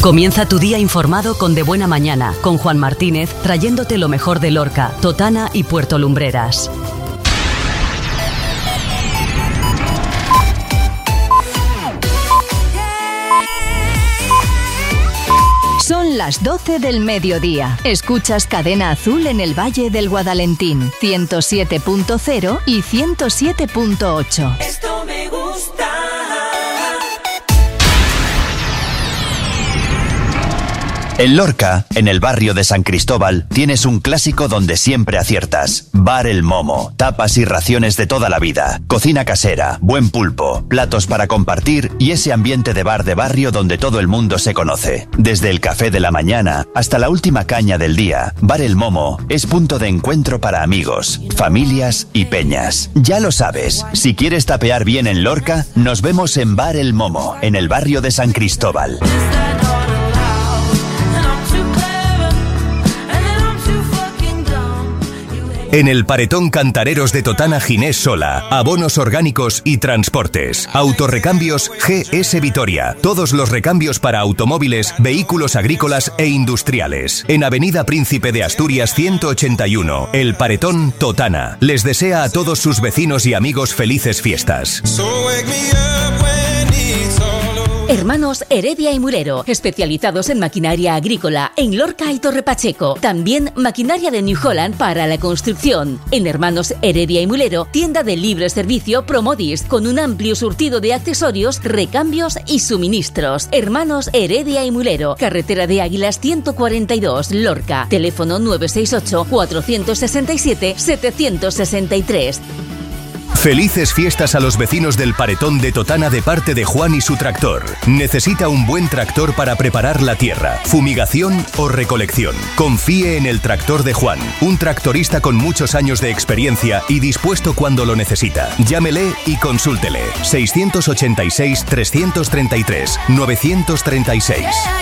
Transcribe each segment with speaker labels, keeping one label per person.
Speaker 1: Comienza tu día informado con De Buena Mañana, con Juan Martínez, trayéndote lo mejor de Lorca, Totana y Puerto Lumbreras.
Speaker 2: Son las 12 del mediodía. Escuchas Cadena Azul en el Valle del Guadalentín, 107.0 y 107.8.
Speaker 3: Esto me gusta.
Speaker 4: En Lorca, en el barrio de San Cristóbal, tienes un clásico donde siempre aciertas. Bar El Momo, tapas y raciones de toda la vida, cocina casera, buen pulpo, platos para compartir y ese ambiente de bar de barrio donde todo el mundo se conoce. Desde el café de la mañana hasta la última caña del día, Bar El Momo es punto de encuentro para amigos, familias y peñas. Ya lo sabes, si quieres tapear bien en Lorca, nos vemos en Bar El Momo, en el barrio de San Cristóbal.
Speaker 5: En el Paretón Cantareros de Totana Ginés Sola, abonos orgánicos y transportes. Autorrecambios GS Vitoria. Todos los recambios para automóviles, vehículos agrícolas e industriales. En Avenida Príncipe de Asturias 181, El Paretón Totana. Les desea a todos sus vecinos y amigos felices fiestas.
Speaker 6: Hermanos Heredia y Mulero, especializados en maquinaria agrícola en Lorca y Torrepacheco. También maquinaria de New Holland para la construcción. En Hermanos Heredia y Mulero, tienda de libre servicio Promodis, con un amplio surtido de accesorios, recambios y suministros. Hermanos Heredia y Mulero, carretera de Águilas 142, Lorca. Teléfono 968 467 763.
Speaker 5: Felices fiestas a los vecinos del Paretón de Totana de parte de Juan y su tractor. Necesita un buen tractor para preparar la tierra, fumigación o recolección. Confíe en el tractor de Juan, un tractorista con muchos años de experiencia y dispuesto cuando lo necesita. Llámele y consúltele. 686 333 936.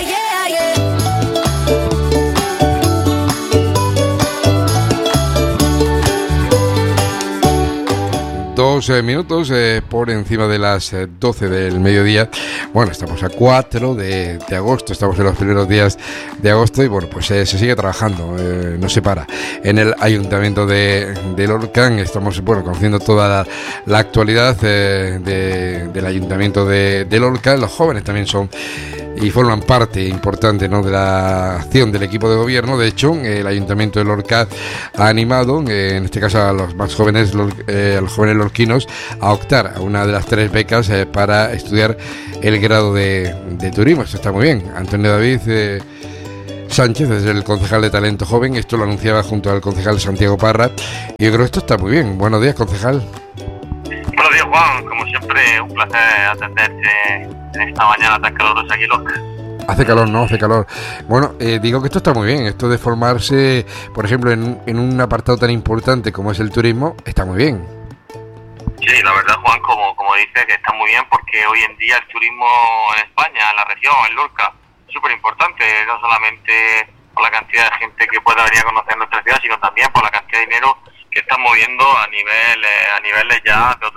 Speaker 7: 2 minutos por encima de las 12 del mediodía. Bueno, estamos a 4 de agosto, estamos en los primeros días de agosto y bueno, pues se sigue trabajando, no se para. En el Ayuntamiento de Lorca estamos, bueno, conociendo toda la actualidad del Ayuntamiento de Lorca. Los jóvenes también son y forman parte importante, ¿no?, de la acción del equipo de gobierno. De hecho, el Ayuntamiento de Lorca ha animado, en este caso a los más jóvenes, a los jóvenes lorquinos, a optar a una de las 3 becas para estudiar el grado de turismo. Esto está muy bien. Antonio David Sánchez es el concejal de Talento Joven. Esto lo anunciaba junto al concejal Santiago Parra. Y yo creo que esto está muy bien. Buenos días, concejal.
Speaker 8: Buenos días, Juan. Como siempre, un placer atenderte en esta mañana tan calurosa aquí en Lorca.
Speaker 7: Hace calor, ¿no? Hace calor. Bueno, digo que esto está muy bien. Esto de formarse, por ejemplo, en un apartado tan importante como es el turismo, está muy bien.
Speaker 8: Sí, la verdad, Juan, como dices, que está muy bien porque hoy en día el turismo en España, en la región, en Lorca, es súper importante, no solamente por la cantidad de gente que pueda venir a conocer nuestra ciudad, sino también por la cantidad de dinero que están moviendo a niveles ya que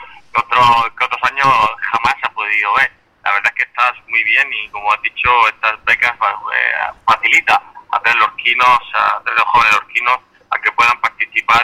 Speaker 8: otros años jamás se ha podido ver. La verdad es que estás muy bien y, como has dicho, estas becas facilita a tres lorquinos, a tres jóvenes lorquinos, a que puedan participar,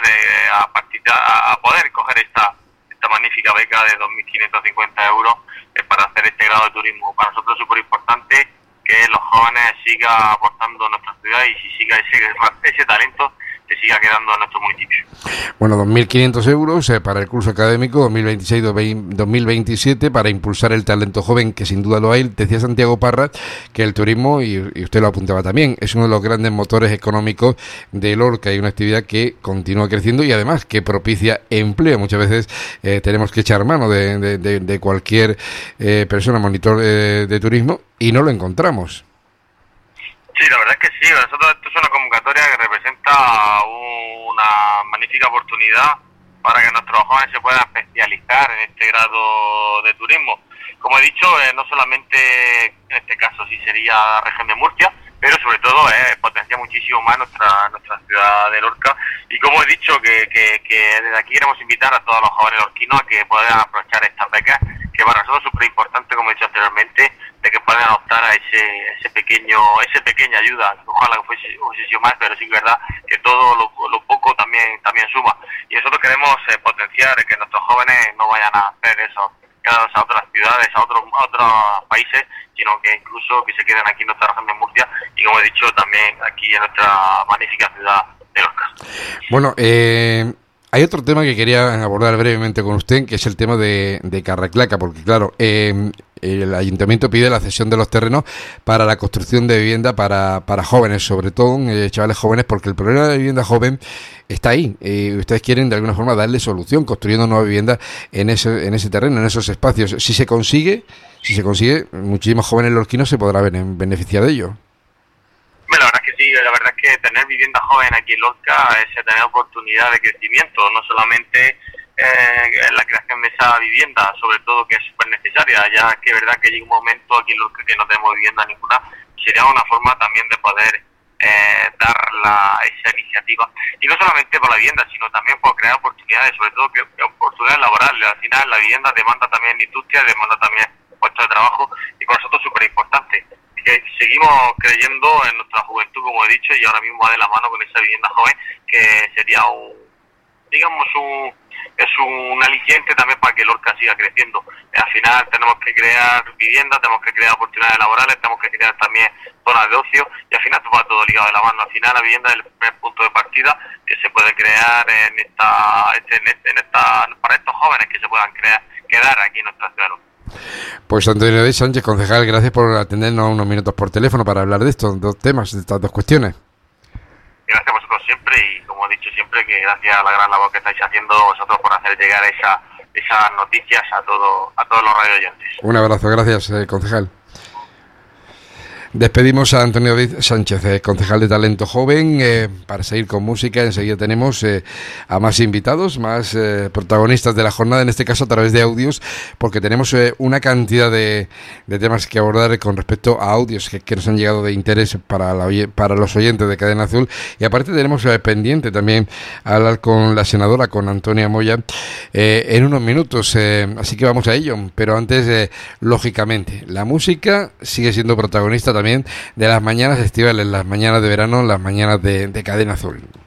Speaker 8: a poder coger esta magnífica beca de 2.550 euros para hacer este grado de turismo. Para nosotros es súper importante que los jóvenes sigan aportando a nuestra ciudad y si siga ese talento se siga quedando en nuestro municipio.
Speaker 7: Bueno, 2.500 euros para el curso académico 2026-2027 para impulsar el talento joven, que sin duda lo hay. Decía Santiago Parra que el turismo, y usted lo apuntaba también, es uno de los grandes motores económicos de Lorca y una actividad que continúa creciendo y además que propicia empleo. Muchas veces tenemos que echar mano de cualquier persona monitor de turismo y no lo encontramos.
Speaker 8: Sí, la verdad es que sí. Nosotros, esto es una convocatoria que representa una magnífica oportunidad para que nuestros jóvenes se puedan especializar en este grado de turismo. Como he dicho, no solamente en este caso sí sería la región de Murcia, pero sobre todo potenciar potenciar muchísimo más nuestra ciudad de Lorca. Y como he dicho, que desde aquí queremos invitar a todos los jóvenes lorquinos a que puedan aprovechar estas becas, que para nosotros es súper importante, como he dicho anteriormente, de que puedan optar a esa pequeña ayuda. Ojalá que fuese más, pero sí que es verdad que todo lo poco también suma. Y nosotros queremos potenciar que nuestros jóvenes no vayan a hacer eso, quedados a otras ciudades, a otros países, sino que incluso que se queden aquí en nuestra región de Murcia y, como he dicho, también aquí en nuestra magnífica ciudad de Lorca.
Speaker 7: Bueno, hay otro tema que quería abordar brevemente con usted, que es el tema de Carraclaca, porque claro, el ayuntamiento pide la cesión de los terrenos para la construcción de vivienda para jóvenes, sobre todo chavales jóvenes, porque el problema de la vivienda joven está ahí. Ustedes quieren de alguna forma darle solución, construyendo nueva vivienda en ese terreno, en esos espacios. Si se consigue, muchísimos jóvenes lorquinos se podrán beneficiar de ello.
Speaker 8: Bueno, la verdad es que sí, la verdad es que tener vivienda joven aquí en Lorca es tener oportunidad de crecimiento, no solamente la creación de esa vivienda, sobre todo que es súper necesaria, ya que es verdad que llega un momento aquí en Lorca que no tenemos vivienda ninguna, sería una forma también de poder dar esa iniciativa, y no solamente por la vivienda, sino también por crear oportunidades, sobre todo que oportunidades laborales. Al final la vivienda demanda también industria, demanda también puestos de trabajo, y para nosotros es súper importante. Que seguimos creyendo en nuestra juventud, como he dicho, y ahora mismo va de la mano con esa vivienda joven, que sería un aliciente también para que Lorca siga creciendo. Al final tenemos que crear viviendas, tenemos que crear oportunidades laborales, tenemos que crear también zonas de ocio, y al final va todo ligado de la mano. Al final la vivienda es el primer punto de partida que se puede crear para estos jóvenes que se puedan quedar aquí en nuestra ciudad.
Speaker 7: Pues Antonio David Sánchez, concejal, gracias por atendernos unos minutos por teléfono para hablar de estos dos temas, de estas dos cuestiones.
Speaker 8: Gracias a vosotros siempre, y como he dicho siempre, que gracias a la gran labor que estáis haciendo vosotros por hacer llegar esas noticias a todos los radio oyentes. Un
Speaker 7: abrazo, gracias, concejal. Despedimos a Antonio David Sánchez, concejal de Talento Joven, para seguir con música. Enseguida tenemos a más invitados, más protagonistas de la jornada, en este caso a través de audios, porque tenemos una cantidad de temas que abordar con respecto a audios que nos han llegado de interés para los oyentes de Cadena Azul. Y aparte tenemos pendiente también hablar con la senadora, con Antonia Moya, en unos minutos, así que vamos a ello. Pero antes, lógicamente, la música sigue siendo protagonista también de las mañanas estivales, las mañanas de verano, las mañanas de Cadena Azul.